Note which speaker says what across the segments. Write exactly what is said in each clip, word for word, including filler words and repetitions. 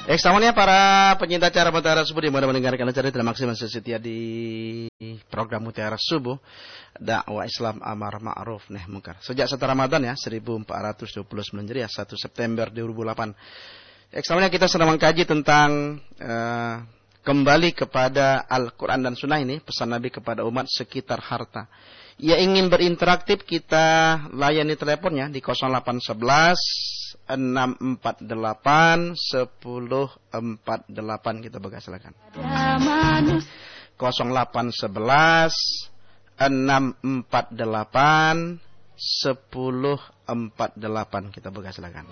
Speaker 1: Eh, semuanya para penyinta acara Mutiara Subuh yang mendengarkan acara tidak maksimal setia di program Mutiara Subuh dakwah Islam amar ma'ruf nahi munkar. Sejak satu Ramadan ya seribu empat ratus dua puluh sembilan Hijriah satu September dua ribu delapan. Eh, semuanya kita sedang mengkaji tentang uh, kembali kepada Al-Quran dan Sunnah ini, pesan Nabi kepada umat sekitar harta. Ya, ingin berinteraktif kita layani teleponnya di nol delapan satu satu enam empat delapan sepuluh empat delapan, kita buka silakan. nol delapan satu satu enam empat delapan sepuluh empat delapan, kita buka silakan.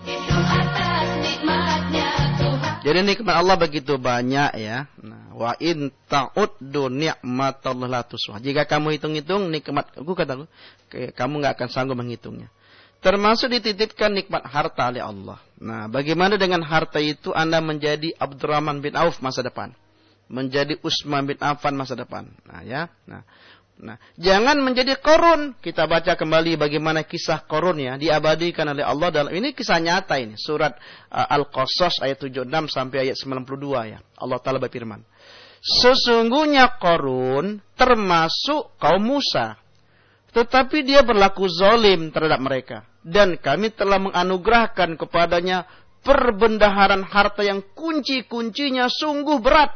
Speaker 1: Jadi nikmat Allah begitu banyak ya. Nah, wa in ta'uddu ni'matallahi la tuhsuha. Jika kamu hitung-hitung nikmat aku kataku, kamu enggak akan sanggup menghitungnya. Termasuk dititipkan nikmat harta oleh Allah. Nah, bagaimana dengan harta itu Anda menjadi Abdurrahman bin Auf masa depan, menjadi Utsman bin Affan masa depan. Nah, ya. Nah, Nah, jangan menjadi Qarun. Kita baca kembali bagaimana kisah Qarun ya, diabadikan oleh Allah dalam ini kisah nyata ini. Surat uh, Al-Qasas ayat tujuh puluh enam sampai ayat sembilan puluh dua ya. Allah Ta'ala berfirman, sesungguhnya Qarun termasuk kaum Musa, tetapi dia berlaku zalim terhadap mereka, dan kami telah menganugerahkan kepadanya perbendaharaan harta yang kunci-kuncinya sungguh berat,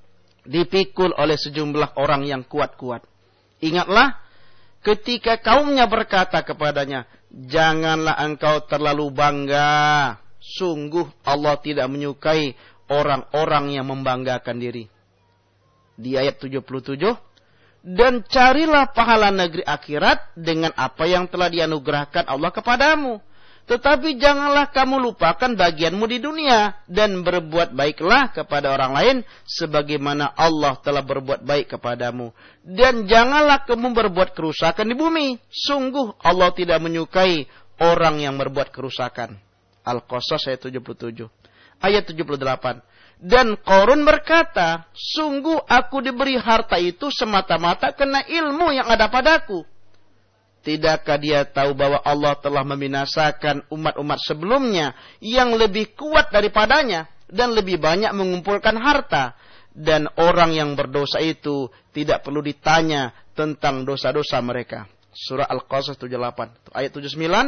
Speaker 1: dipikul oleh sejumlah orang yang kuat-kuat. Ingatlah ketika kaumnya berkata kepadanya, janganlah engkau terlalu bangga. Sungguh Allah tidak menyukai orang-orang yang membanggakan diri. Di ayat tujuh puluh tujuh, dan carilah pahala negeri akhirat dengan apa yang telah dianugerahkan Allah kepadamu. Tetapi janganlah kamu lupakan bagianmu di dunia, dan berbuat baiklah kepada orang lain sebagaimana Allah telah berbuat baik kepadamu. Dan janganlah kamu berbuat kerusakan di bumi. Sungguh Allah tidak menyukai orang yang berbuat kerusakan. Al-Qasas ayat tujuh puluh tujuh. Ayat tujuh puluh delapan. Dan Qarun berkata, sungguh aku diberi harta itu semata-mata karena ilmu yang ada padaku. Tidakkah dia tahu bahwa Allah telah membinasakan umat-umat sebelumnya yang lebih kuat daripadanya dan lebih banyak mengumpulkan harta, dan orang yang berdosa itu tidak perlu ditanya tentang dosa-dosa mereka. Surah Al-Qasas tujuh puluh delapan ayat tujuh puluh sembilan.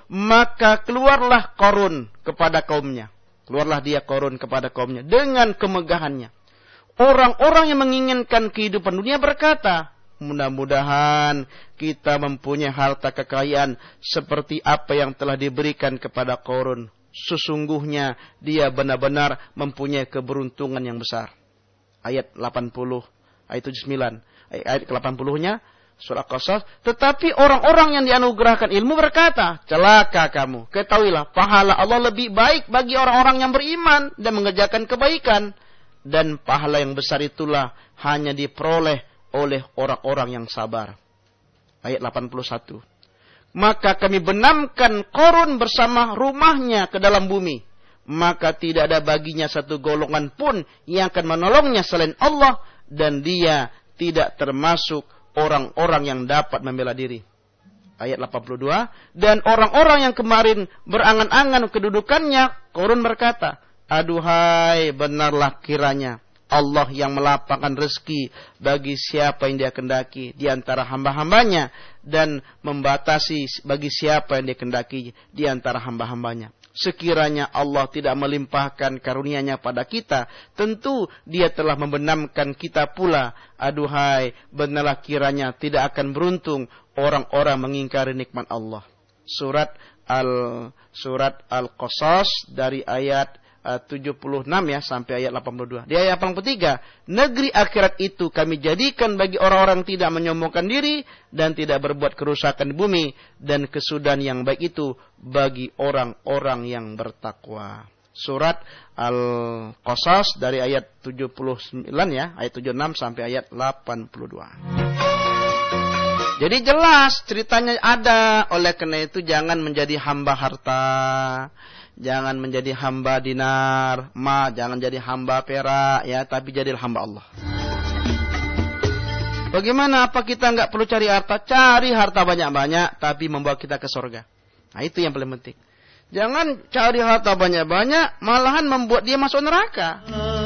Speaker 1: Maka keluarlah Qarun kepada kaumnya. Keluarlah dia Qarun kepada kaumnya dengan kemegahannya. Orang-orang yang menginginkan kehidupan dunia berkata, mudah-mudahan kita mempunyai harta kekayaan seperti apa yang telah diberikan kepada Qarun. Sesungguhnya dia benar-benar mempunyai keberuntungan yang besar. Ayat delapan puluh, ayat tujuh puluh sembilan, ayat ke delapan puluh-nya surah Qasas. Tetapi orang-orang yang dianugerahkan ilmu berkata, celaka kamu, ketahuilah pahala Allah lebih baik bagi orang-orang yang beriman dan mengerjakan kebaikan, dan pahala yang besar itulah hanya diperoleh oleh orang-orang yang sabar. Ayat delapan puluh satu. Maka kami benamkan Qarun bersama rumahnya ke dalam bumi. Maka tidak ada baginya satu golongan pun yang akan menolongnya selain Allah. Dan dia tidak termasuk orang-orang yang dapat membela diri. Ayat delapan puluh dua. Dan orang-orang yang kemarin berangan-angan kedudukannya, Qarun berkata, aduhai, benarlah kiranya Allah yang melapangkan rezeki bagi siapa yang dia kendaki di antara hamba-hambanya, dan membatasi bagi siapa yang dia kendaki di antara hamba-hambanya. Sekiranya Allah tidak melimpahkan karunia-Nya pada kita, tentu dia telah membenamkan kita pula. Aduhai, benarlah kiranya tidak akan beruntung orang-orang mengingkari nikmat Allah. Surat Al Surat Al-Qasas dari ayat tujuh puluh enam ya sampai ayat delapan puluh dua. Di ayat delapan puluh tiga, negeri akhirat itu kami jadikan bagi orang-orang tidak menyombongkan diri dan tidak berbuat kerusakan di bumi, dan kesudahan yang baik itu bagi orang-orang yang bertakwa. Surat Al-Qasas dari ayat tujuh puluh sembilan ya, ayat tujuh puluh enam sampai ayat delapan puluh dua. Jadi jelas ceritanya ada. Oleh karena itu jangan menjadi hamba harta, jangan menjadi hamba dinar, ma, jangan jadi hamba perak, ya, tapi jadilah hamba Allah. Bagaimana? Apa kita nggak perlu cari harta? Cari harta banyak-banyak, tapi membawa kita ke surga. Nah, itu yang paling penting. Jangan cari harta banyak-banyak, malahan membuat dia masuk neraka.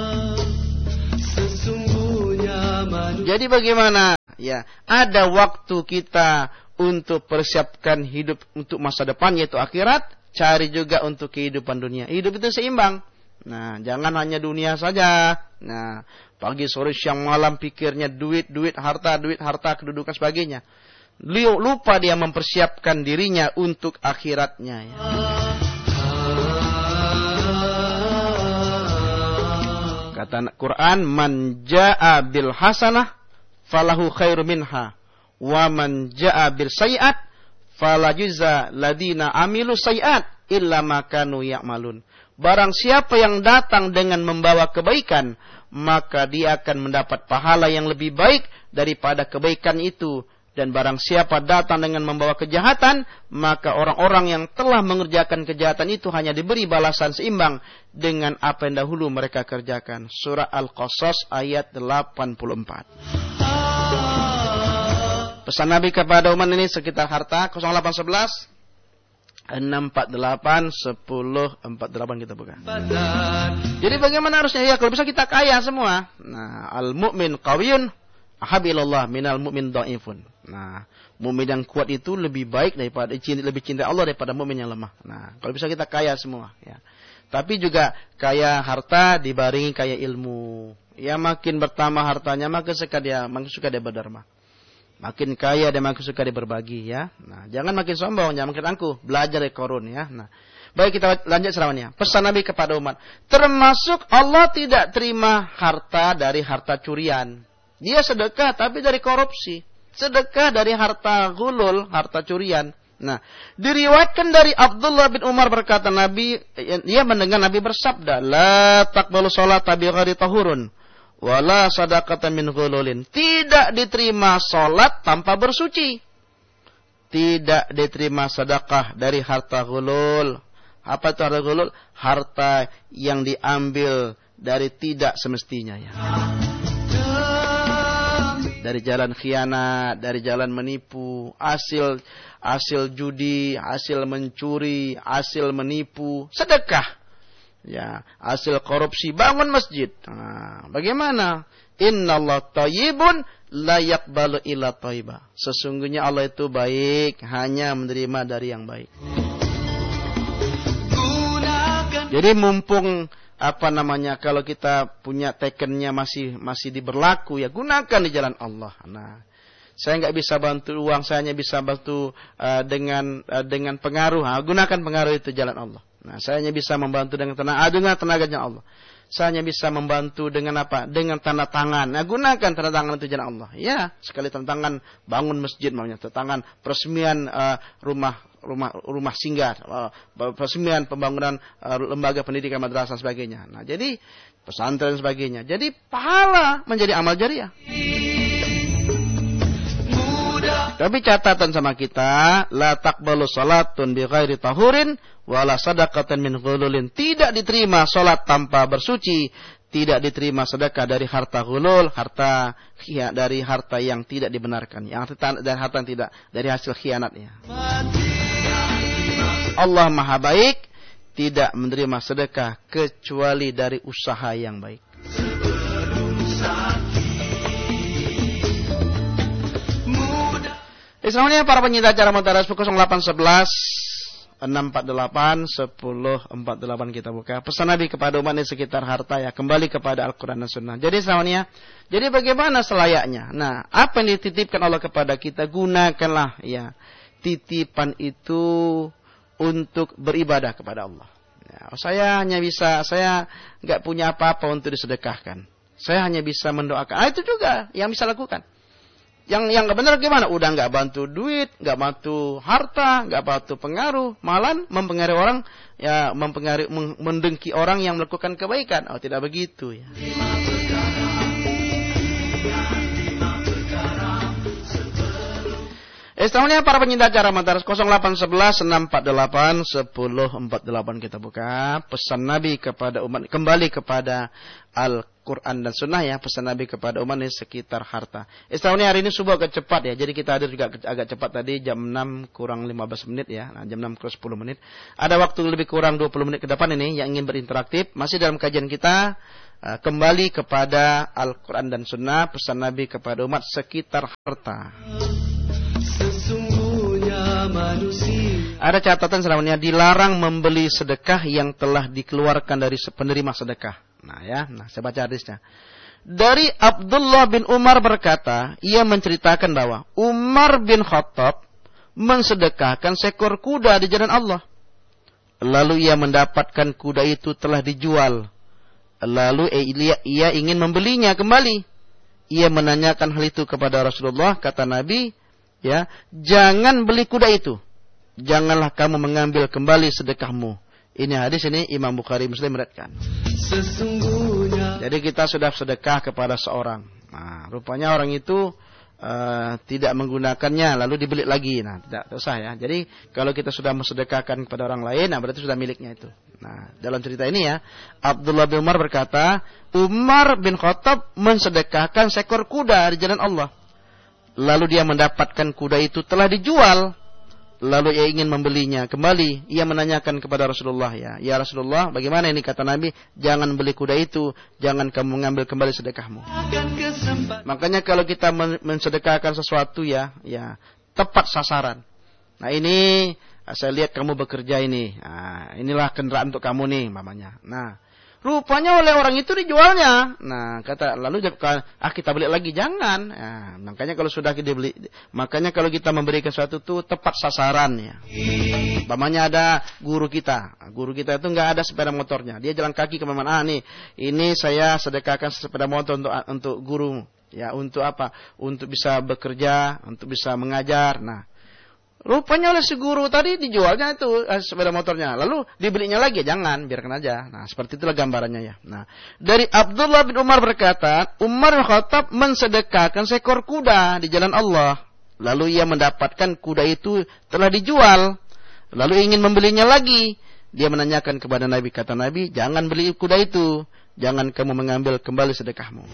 Speaker 1: Jadi bagaimana? Ya, ada waktu kita untuk persiapkan hidup untuk masa depan yaitu akhirat, cari juga untuk kehidupan dunia. Hidup itu seimbang. Nah, jangan hanya dunia saja. Nah, pagi sore siang malam pikirnya duit, duit, harta, duit, harta, kedudukan sebagainya. Lupa dia mempersiapkan dirinya untuk akhiratnya ya. Kata Quran, man jaa bil hasanah falahu khairu minha wa man jaa bil sayiat fala yujza ladina amilu sayiat illa ma kanu ya'malun. Barang siapa yang datang dengan membawa kebaikan, maka dia akan mendapat pahala yang lebih baik daripada kebaikan itu. Dan barang siapa datang dengan membawa kejahatan, maka orang-orang yang telah mengerjakan kejahatan itu hanya diberi balasan seimbang dengan apa yang dahulu mereka kerjakan. Surah Al-Qasas ayat delapan puluh empat. Pesan Nabi kepada umat ini sekitar harta nol delapan satu satu enam empat delapan sepuluh empat delapan kita buka. Jadi bagaimana harusnya ya kalau bisa kita kaya semua. Nah, al-mu'min qawiyun ahabilallah minal mu'min dha'ifun. Nah, mukmin yang kuat itu lebih baik daripada lebih cinta Allah daripada mukmin yang lemah. Nah, kalau bisa kita kaya semua ya. Tapi juga kaya harta dibarengi kaya ilmu. Ya makin bertambah hartanya makin suka dia makin suka dia berderma. Makin kaya dia makin suka dia berbagi ya. Nah, jangan makin sombong, jangan makin angkuh, belajar dari Qarun ya. Nah, baik kita lanjut selanjutnya. Pesan Nabi kepada umat, termasuk Allah tidak terima harta dari harta curian. Dia sedekah tapi dari korupsi. Sedekah dari harta gulul, harta curian. Nah, diriwayatkan dari Abdullah bin Umar berkata Nabi, dia mendengar Nabi bersabda, la taqbalu sholata bi ghairi tahurun, wala sadaqatan min ghululin. Tidak diterima salat tanpa bersuci. Tidak diterima sedekah dari harta gulul. Apa itu harta gulul? Harta yang diambil dari tidak semestinya ya. Dari jalan khianat, dari jalan menipu, hasil hasil judi, hasil mencuri, hasil menipu, sedekah. Ya, hasil korupsi, bangun masjid. Nah, bagaimana? Innallaha thayyibun la yaqbalu illa thayyiba. Sesungguhnya Allah itu baik, hanya menerima dari yang baik. Jadi mumpung apa namanya kalau kita punya tekennya masih masih diberlaku ya gunakan di jalan Allah. Nah, saya nggak bisa bantu uang, saya hanya bisa bantu uh, dengan uh, dengan pengaruh. Nah, gunakan pengaruh itu jalan Allah. Nah, saya hanya bisa membantu dengan tenaga, dengan tenaganya Allah. Saya hanya bisa membantu dengan apa? Dengan tanda tangan. Nah, gunakan tanda tangan itu jalan Allah. Ya, sekali tanda tangan bangun masjid maunya, tanda tangan peresmian uh, rumah rumah rumah singgah, peresmian pembangunan uh, lembaga pendidikan madrasah sebagainya. Nah, jadi pesantren sebagainya. Jadi pahala menjadi amal jariah. Tapi catatan sama kita, la taqbalu salatun bi ghairi tahurin wala sadaqatan min ghululin. Tidak diterima salat tanpa bersuci, tidak diterima sedekah dari harta ghulul, harta ya, dari harta yang tidak dibenarkan, yang dari harta yang tidak dari hasil khianatnya. Allah Maha Baik, tidak menerima sedekah kecuali dari usaha yang baik. Islamnya para penyinta acara Mutaras nol delapan satu satu enam empat delapan sepuluh empat delapan kita buka. Pesan Nabi kepada umat di sekitar harta ya, kembali kepada Al-Quran dan Sunnah. Jadi semuanya, jadi bagaimana selayaknya? Nah, apa yang dititipkan Allah kepada kita, gunakanlah ya titipan itu untuk beribadah kepada Allah. Ya, saya hanya bisa, saya nggak punya apa-apa untuk disedekahkan. Saya hanya bisa mendoakan. Ah, itu juga yang bisa lakukan. Yang yang nggak benar gimana? Udah nggak bantu duit, nggak bantu harta, nggak bantu pengaruh, malah mempengaruhi orang, ya mempengaruhi, mendengki orang yang melakukan kebaikan. Oh, tidak begitu ya. Selanjutnya para penyinta acara Mataras nol delapan satu satu enam empat delapan satu nol empat delapan kita buka. Pesan Nabi kepada umat, kembali kepada Al-Quran dan Sunnah ya. Pesan Nabi kepada umat ini sekitar harta. Selanjutnya hari ini subuh agak cepat ya. Jadi kita hadir juga agak cepat tadi jam enam kurang lima belas menit ya. Nah, jam enam kurang sepuluh menit. Ada waktu lebih kurang dua puluh menit ke depan ini yang ingin berinteraktif. Masih dalam kajian kita. Kembali kepada Al-Quran dan Sunnah. Pesan Nabi kepada umat sekitar harta. Manusia. Ada catatan selanjutnya, dilarang membeli sedekah yang telah dikeluarkan dari penerima sedekah. Nah ya, nah saya baca hadisnya. Dari Abdullah bin Umar berkata, ia menceritakan bahwa Umar bin Khattab mensedekahkan seekor kuda di jalan Allah. Lalu ia mendapatkan kuda itu telah dijual. Lalu ia, ia ingin membelinya kembali. Ia menanyakan hal itu kepada Rasulullah, kata Nabi, ya, jangan beli kuda itu. Janganlah kamu mengambil kembali sedekahmu. Ini hadis ini Imam Bukhari Muslim meriwayatkan. Sesungguhnya. Jadi kita sudah sedekah kepada seorang. Nah, rupanya orang itu uh, tidak menggunakannya lalu dibeli lagi. Nah, tidak usah ya. Jadi kalau kita sudah mensedekahkan kepada orang lain, nah berarti sudah miliknya itu. Nah, dalam cerita ini ya, Abdullah bin Umar berkata, Umar bin Khattab mensedekahkan seekor kuda di jalan Allah. Lalu dia mendapatkan kuda itu telah dijual. Lalu ia ingin membelinya kembali. Ia menanyakan kepada Rasulullah, ya, ya Rasulullah, bagaimana ini? Kata Nabi, jangan beli kuda itu, jangan kamu mengambil kembali sedekahmu. Makanya kalau kita mensedekahkan sesuatu ya, ya tepat sasaran. Nah ini saya lihat kamu bekerja ini. Nah, inilah kendaraan untuk kamu nih, mamanya. Nah. Rupanya oleh orang itu dijualnya. Nah, kata lalu ah kita beli lagi, jangan. Nah, makanya kalau sudah kita beli, makanya kalau kita memberikan sesuatu itu tepat sasaran ya. Umpamanya ada guru kita, guru kita itu nggak ada sepeda motornya, dia jalan kaki kemana-mana. Ah, nih, ini saya sedekahkan sepeda motor untuk untuk guru. Ya, untuk apa? Untuk bisa bekerja, untuk bisa mengajar. Nah. Rupanya oleh si guru tadi dijualnya itu eh, sepeda motornya. Lalu dibelinya lagi, jangan, biarkan aja. Nah, seperti itulah gambarannya ya. Nah, dari Abdullah bin Umar berkata, Umar bin Khattab mensedekahkan seekor kuda di jalan Allah. Lalu ia mendapatkan kuda itu telah dijual. Lalu ingin membelinya lagi. Dia menanyakan kepada Nabi, kata Nabi, jangan beli kuda itu. Jangan kamu mengambil kembali sedekahmu.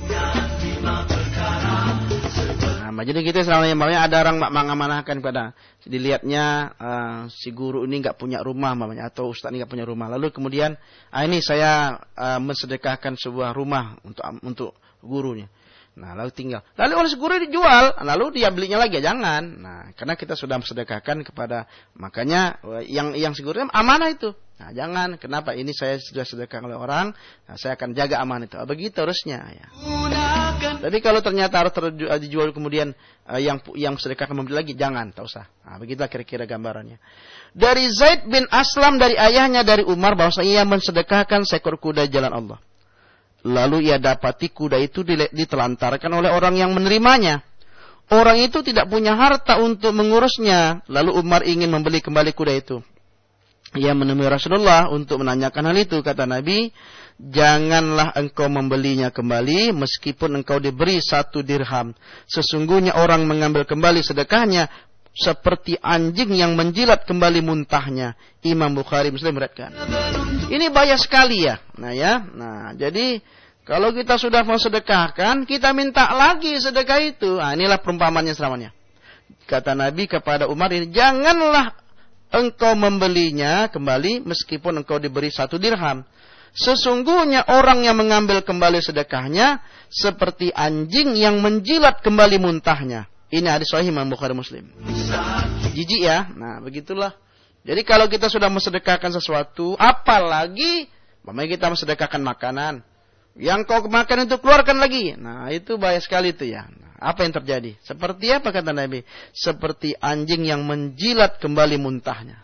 Speaker 1: Nah, jadi kita selama ada orang mengamanahkan pada dilihatnya uh, si guru ini nggak punya rumah mamanya, atau ustaz ini nggak punya rumah. Lalu kemudian ah, ini saya uh, mensedekahkan sebuah rumah untuk untuk gurunya. Nah, lalu tinggal. Lalu oleh si guru dijual, lalu dia belinya lagi, ya jangan. Nah, karena kita sudah mensedekahkan kepada, makanya yang yang si guru amanah itu. Nah, jangan. Kenapa? Ini saya sudah sedekah oleh orang, nah, saya akan jaga amanah itu. Begitu harusnya ya. Tapi kalau ternyata harus dijual kemudian uh, yang yang sedekahkan membeli lagi, jangan, tak usah. Nah, begitulah kira-kira gambarannya. Dari Zaid bin Aslam dari ayahnya dari Umar bahwa ia mensedekahkan seekor kuda jalan Allah. Lalu ia dapati kuda itu ditelantarkan oleh orang yang menerimanya. Orang itu tidak punya harta untuk mengurusnya. Lalu Umar ingin membeli kembali kuda itu. Ia menemui Rasulullah untuk menanyakan hal itu. Kata Nabi, janganlah engkau membelinya kembali meskipun engkau diberi satu dirham. Sesungguhnya orang mengambil kembali sedekahnya seperti anjing yang menjilat kembali muntahnya. Imam Bukhari Muslim meriwayatkan. Ini bahaya sekali ya. Nah ya, nah jadi kalau kita sudah mau sedekahkan, kita minta lagi sedekah itu. Nah, inilah perumpamannya selamanya. Kata Nabi kepada Umar ini, janganlah engkau membelinya kembali meskipun engkau diberi satu dirham. Sesungguhnya orang yang mengambil kembali sedekahnya seperti anjing yang menjilat kembali muntahnya. Ini hadis sahih Imam Bukhari Muslim. Jijik ya. Nah, begitulah. Jadi kalau kita sudah mensedekahkan sesuatu, apalagi memang kita mensedekahkan makanan, yang kau makan itu keluarkan lagi. Nah, itu bahaya sekali itu ya. Nah, apa yang terjadi? Seperti apa kata Nabi? Seperti anjing yang menjilat kembali muntahnya.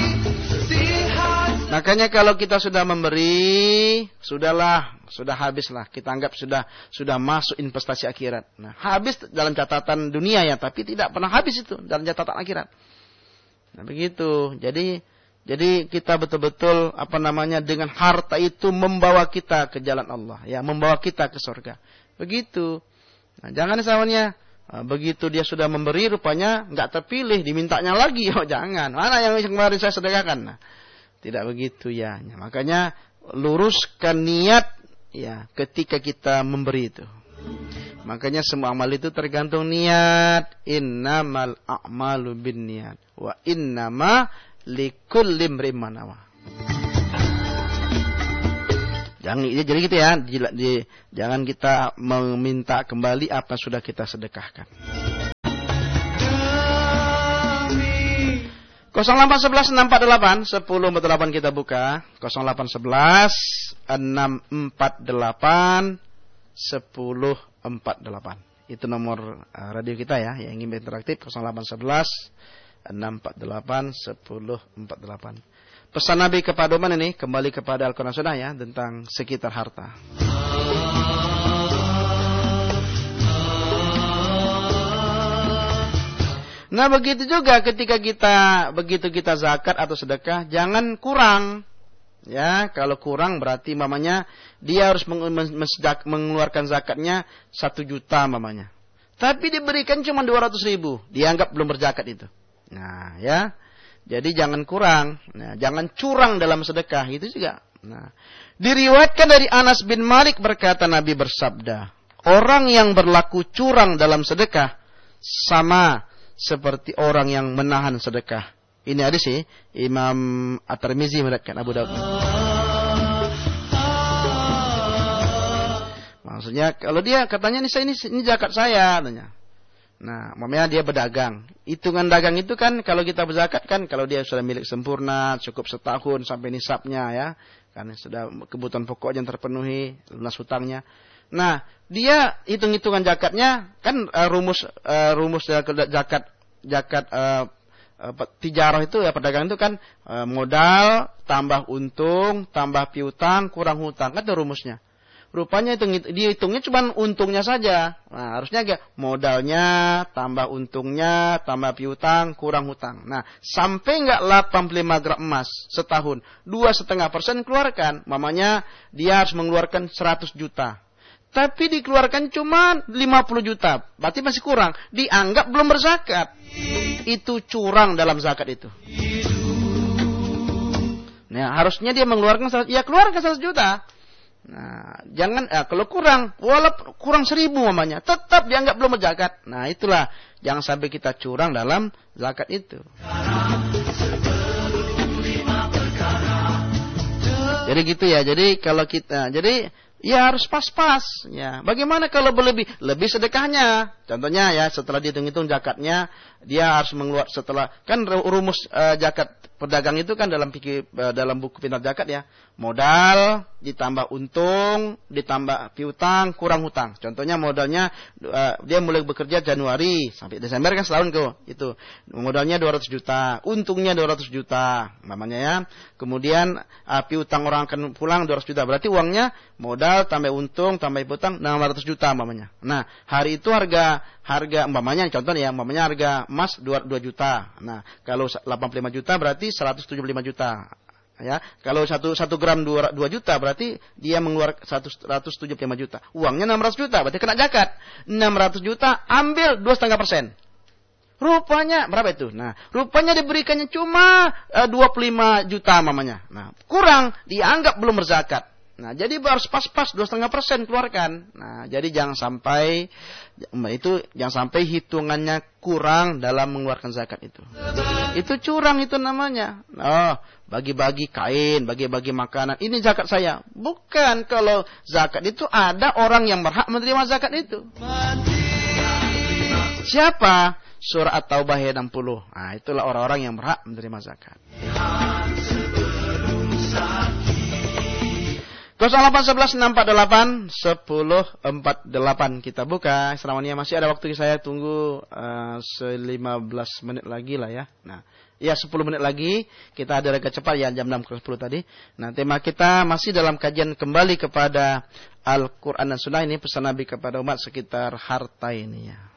Speaker 1: Makanya kalau kita sudah memberi, sudahlah, sudah habislah. Kita anggap sudah sudah masuk investasi akhirat. Nah, habis dalam catatan dunia ya, tapi tidak pernah habis itu dalam catatan akhirat. Nah, begitu. Jadi jadi kita betul-betul apa namanya dengan harta itu membawa kita ke jalan Allah, ya, membawa kita ke surga. Begitu. Nah, jangan semuanya begitu dia sudah memberi, rupanya nggak terpilih, dimintanya lagi. Oh jangan, mana yang kemarin saya sedekahkan? Nah, tidak begitu ya. Makanya luruskan niat ya ketika kita memberi itu. Makanya semua amal itu tergantung niat. Innamal a'malu binniyat wa innama likulli imrin ma nawa. Jangan jadi gitu ya. Jangan kita meminta kembali apa sudah kita sedekahkan. nol delapan satu satu enam empat delapan sepuluh empat delapan kita buka. nol delapan satu satu enam empat delapan sepuluh empat delapan. Itu nomor radio kita ya, yang ingin interaktif nol delapan satu satu enam empat delapan sepuluh empat delapan. Pesan Nabi kepada umat ini kembali kepada Al-Quran Sunnah ya, tentang sekitar harta. Nah begitu juga ketika kita begitu kita zakat atau sedekah, jangan kurang. Ya, kalau kurang berarti mamanya dia harus mengeluarkan zakatnya satu juta mamanya. Tapi diberikan cuma dua ratus ribu, dianggap belum berzakat itu. Nah, ya. Jadi jangan kurang, nah, jangan curang dalam sedekah itu juga. Nah, diriwayatkan dari Anas bin Malik berkata Nabi bersabda, orang yang berlaku curang dalam sedekah sama seperti orang yang menahan sedekah. Ini hadis sih Imam At-Tirmizi meriwayatkan, Abu Daud. Maksudnya kalau dia katanya ini saya ini, ini zakat saya katanya. Nah, mamanya dia berdagang. Hitungan dagang itu kan kalau kita berzakat kan kalau dia sudah milik sempurna, cukup setahun sampai nisabnya ya. Kan sudah kebutuhan pokoknya yang terpenuhi, lunas hutangnya. Nah, dia hitung-hitungan zakatnya kan uh, rumus uh, rumus zakat zakat uh, uh, tijarah itu ya, perdagangan itu kan uh, modal tambah untung tambah piutang kurang hutang, kan itu rumusnya. Rupanya itu dihitungnya cuma untungnya saja. Nah, harusnya agak modalnya tambah untungnya tambah piutang kurang hutang. Nah, sampai enggak delapan puluh lima gram emas setahun, dua koma lima persen keluarkan. Mamanya dia harus mengeluarkan seratus juta. Tapi dikeluarkan cuma lima puluh juta. Berarti masih kurang. Dianggap belum berzakat. Itu curang dalam zakat itu. Nah, harusnya dia mengeluarkan seratus, ya keluarkan seratus juta. Nah, jangan eh, kalau kurang, walaupun kurang seribu mamanya, tetap dianggap belum berzakat. Nah, itulah jangan sampai kita curang dalam zakat itu. Jadi gitu ya. Jadi kalau kita, jadi ya harus pas-pas. Ya, bagaimana kalau berlebih? Lebih sedekahnya. Contohnya ya, setelah dihitung-hitung zakatnya, dia harus mengeluarkan setelah kan rumus uh, zakat pedagang itu kan dalam fikih uh, dalam buku pintar zakat ya, modal ditambah untung ditambah piutang kurang hutang. Contohnya modalnya uh, dia mulai bekerja Januari sampai Desember kan setahun ke itu modalnya dua ratus juta, untungnya dua ratus juta namanya ya. Kemudian uh, piutang orang akan pulang dua ratus juta, berarti uangnya modal tambah untung tambah piutang enam ratus juta mamanya. Nah, hari itu harga harga umpamanya contohnya ya, umpamanya harga emas dua juta. Nah, kalau delapan puluh lima juta berarti seratus tujuh puluh lima juta. Ya, kalau satu satu gram dua juta berarti dia mengeluarkan seratus tujuh puluh lima juta. Uangnya enam ratus juta, berarti kena zakat. enam ratus juta ambil dua koma lima persen. Rupanya berapa itu? Nah, rupanya diberikannya cuma uh, dua puluh lima juta mamanya. Nah, kurang, dianggap belum berzakat. Nah, jadi harus pas-pas dua koma lima persen keluarkan. Nah, jadi jangan sampai itu jangan sampai hitungannya kurang dalam mengeluarkan zakat itu. Itu curang itu namanya. Oh, bagi-bagi kain, bagi-bagi makanan. Ini zakat saya. Bukan, kalau zakat itu ada orang yang berhak menerima zakat itu. Siapa? Surah At-Taubah ayat enam puluh. Nah, itulah orang-orang yang berhak menerima zakat. nol delapan satu satu enam empat delapan sepuluh empat delapan kita buka. Selamanya masih ada waktu, saya tunggu uh, lima belas menit lagi lah ya. Nah, ya sepuluh menit lagi kita ada agak cepat ya, jam enam kurang sepuluh tadi. Nah, tema kita masih dalam kajian kembali kepada Al-Quran dan Sunnah ini, pesan Nabi kepada umat sekitar harta ini ya.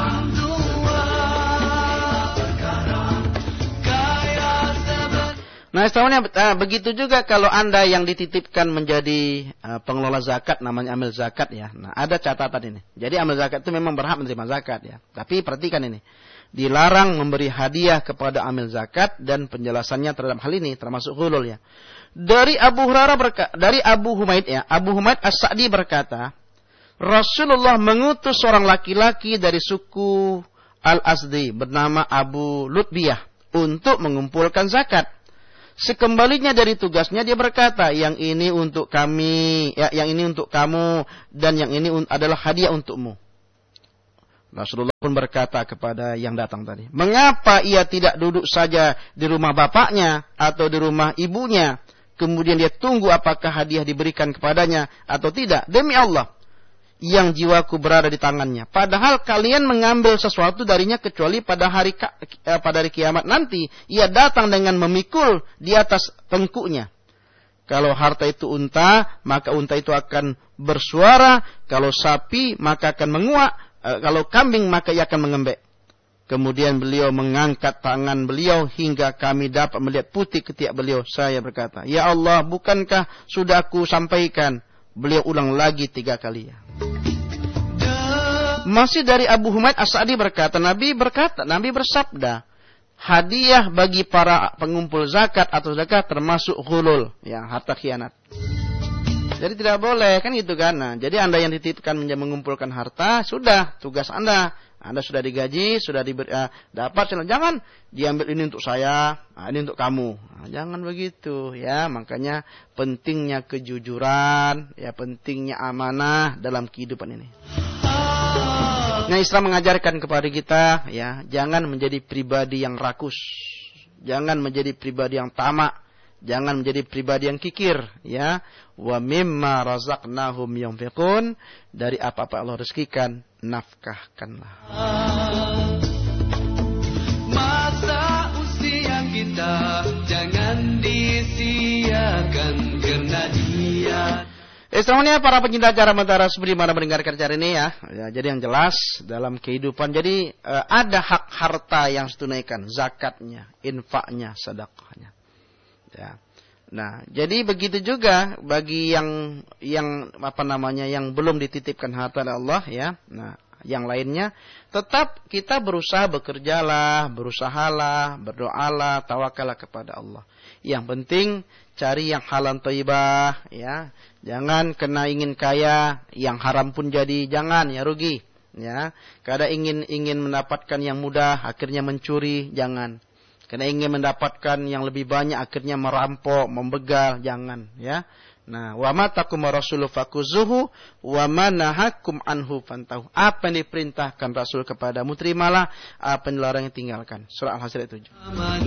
Speaker 1: nol Nah, istilahnya uh, begitu juga kalau Anda yang dititipkan menjadi uh, pengelola zakat, namanya amil zakat ya. Nah, ada catatan ini. Jadi amil zakat itu memang berhak menerima zakat ya. Tapi perhatikan ini. Dilarang memberi hadiah kepada amil zakat dan penjelasannya terhadap hal ini termasuk ghulul ya. Dari Abu Hurairah berkata, dari Abu Humaid ya, Abu Humaid As-Sa'di berkata, Rasulullah mengutus seorang laki-laki dari suku Al-Azdi bernama Abu Lutbiyah untuk mengumpulkan zakat. Sekembalinya dari tugasnya dia berkata, yang ini untuk kami, ya, yang ini untuk kamu, dan yang ini adalah hadiah untukmu. Rasulullah pun berkata kepada yang datang tadi, mengapa ia tidak duduk saja di rumah bapaknya atau di rumah ibunya, kemudian dia tunggu apakah hadiah diberikan kepadanya atau tidak? Demi Allah, yang jiwaku berada di tangannya. Padahal kalian mengambil sesuatu darinya kecuali pada hari eh, pada hari kiamat nanti ia datang dengan memikul di atas tengkuknya. Kalau harta itu unta, maka unta itu akan bersuara. Kalau sapi, maka akan menguak. Eh, kalau kambing, maka ia akan mengembek. Kemudian beliau mengangkat tangan beliau hingga kami dapat melihat putih ketiak beliau. Saya berkata, ya Allah, bukankah sudah aku sampaikan? Beliau ulang lagi tiga kali ya. Masih dari Abu Humaid As-Sa'di berkata, Nabi berkata, Nabi bersabda, hadiah bagi para pengumpul zakat atau zakat termasuk ghulul, ya, harta khianat. Jadi tidak boleh kan gitu kan. Nah, jadi Anda yang dititipkan mengumpulkan harta, sudah tugas Anda. Anda sudah digaji, sudah diberi, uh, dapat, jangan diambil ini untuk saya, nah, ini untuk kamu. Nah, jangan begitu ya. Makanya pentingnya kejujuran, ya pentingnya amanah dalam kehidupan ini. Nah, Islam mengajarkan kepada kita ya, jangan menjadi pribadi yang rakus. Jangan menjadi pribadi yang tamak. Jangan menjadi pribadi yang kikir ya. Wa mimma razaqnahum yunfiqun, dari apa-apa Allah rezekikan nafkahkanlah.
Speaker 2: Masa usia kita jangan disia-siakan karena dia.
Speaker 1: Istilahnya para pencinta acara Mentara seperti mana mendengarkan acara ini ya. Ya, jadi yang jelas dalam kehidupan, jadi eh, ada hak harta yang ditunaikan, zakatnya, infaknya, sedekahnya. Ya. Nah, jadi begitu juga bagi yang yang apa namanya yang belum dititipkan harta oleh Allah ya. Nah, yang lainnya tetap kita berusaha bekerjalah, berusahalah, berdoalah, tawakallah kepada Allah. Yang penting cari yang halal thayyibah ya. Jangan kena ingin kaya, yang haram pun jadi jangan ya, rugi ya. Kadang ingin ingin mendapatkan yang mudah akhirnya mencuri, jangan. Karena ingin mendapatkan yang lebih banyak akhirnya merampok, membegal, jangan ya. Nah, wa ma takum rasulu fakuzuhu wa ma nahakum anhu fantahu. Apa yang diperintahkan Rasul kepadamu terimalah, apa yang dilarang tinggalkan. Surah Al-Hasr ayat tujuh.